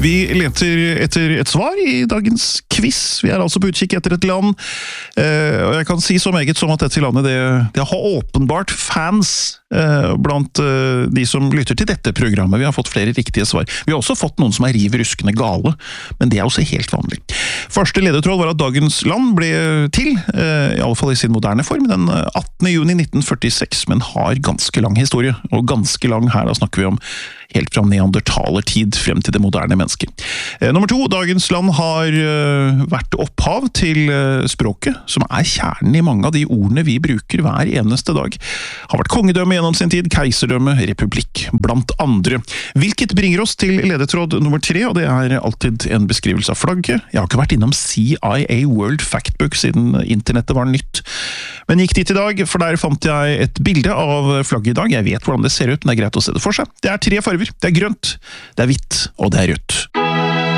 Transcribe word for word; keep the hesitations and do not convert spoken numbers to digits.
Vi leter etter et svar i dagens quiz. Vi er altså på utkikk etter et land, eh, og jeg kan si så meget som at dette landet det, det har åpenbart fans eh, blant eh, de som lytter til dette programmet. Vi har fått flere riktige svar. Vi har også fått noen som er riv ruskende gale, men det er også helt vanlig. Første ledetråd var at dagens land ble til, eh, i alle fall i sin moderne form, den attende juni nitten førtiseks, men har ganske lang historie, og ganske lang her, da snakker vi om helt fra neandertalertid frem til det moderne mennesket. Eh, nummer to, dagens land har eh, vært opphav til eh, språket, som er kjernen i mange av de ordene vi bruker hver eneste dag. Har vært kongedømme gjennom sin tid, keiserdømme, republikk, blant andre. Hvilket bringer oss til ledetråd nummer tre, og det er alltid en beskrivelse av flagget. Jeg har ikke vært innom C I A World Factbook siden internettet var nytt, men gikk dit i dag, for der fant jeg et bilde av flagget i dag. Jeg vet hvordan det ser ut, men det er greit å se det for seg. Det er tre farger. Det er grønt, det er hvitt, og det er rødt.